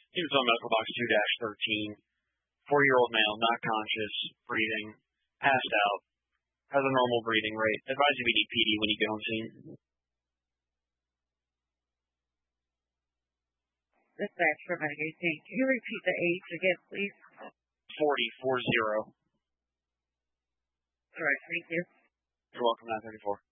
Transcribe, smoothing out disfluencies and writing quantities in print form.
Units on medical box 2-13. 4-year-old male, not conscious, breathing, passed out, has a normal breathing rate. Advise if you need PD when you get on scene. Dispatch from Renegade Team. Can you repeat the age again, please? 40. All right, thank you. You're welcome, 934.